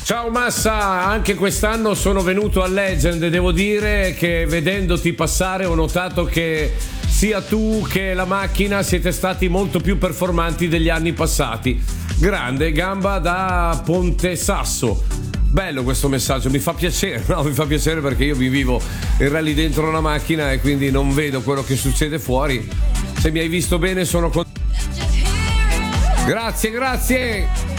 Ciao Massa, anche quest'anno sono venuto a Legend e devo dire che vedendoti passare ho notato che sia tu che la macchina siete stati molto più performanti degli anni passati. Grande gamba da Ponte Sasso. Bello questo messaggio, mi fa piacere, no? Mi fa piacere perché io mi vivo il rally dentro la macchina e quindi non vedo quello che succede fuori. Se mi hai visto bene sono contento. Grazie.